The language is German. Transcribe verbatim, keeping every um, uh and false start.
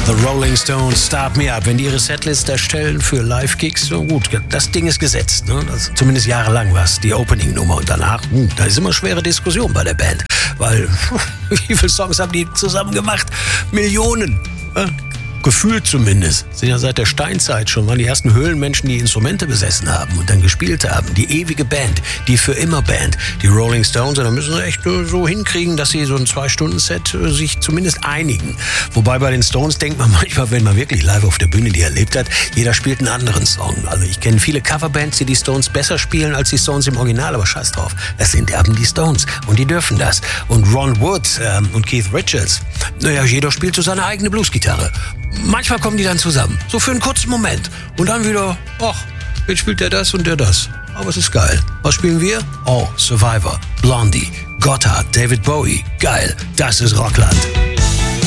The Rolling Stones, Start Me Up. Wenn die ihre Setlist erstellen für Live-Gigs, so gut, das Ding ist gesetzt. Ne? Das, zumindest jahrelang war es die Opening-Nummer. Und danach, hm, da ist immer schwere Diskussion bei der Band. Weil, wie viele Songs haben die zusammen gemacht? Millionen. Ja? Gefühlt zumindest. Sind ja seit der Steinzeit schon, waren die ersten Höhlenmenschen, die Instrumente besessen haben und dann gespielt haben. Die ewige Band, die für immer Band, die Rolling Stones. Und da müssen sie echt so hinkriegen, dass sie so ein Zwei-Stunden-Set sich zumindest einigen. Wobei bei den Stones denkt man manchmal, wenn man wirklich live auf der Bühne die erlebt hat, jeder spielt einen anderen Song. Also ich kenne viele Coverbands, die die Stones besser spielen als die Stones im Original, aber scheiß drauf. Das sind eben die Stones und die dürfen das. Und Ron Wood ähm, und Keith Richards, naja, jeder spielt so seine eigene Bluesgitarre. Manchmal kommen die dann zusammen, so für einen kurzen Moment. Und dann wieder, ach, jetzt spielt der das und der das. Aber es ist geil. Was spielen wir? Oh, Survivor, Blondie, Gotthard, David Bowie. Geil, das ist Rockland.